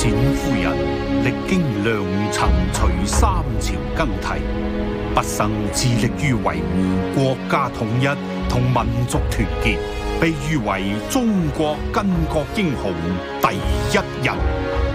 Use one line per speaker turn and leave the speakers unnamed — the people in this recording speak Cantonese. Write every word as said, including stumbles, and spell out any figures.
錢夫人歷經良辰隨三朝更替，畢生致力於維護國家統一同民族團結，被譽為中國巾幗英雄第一人。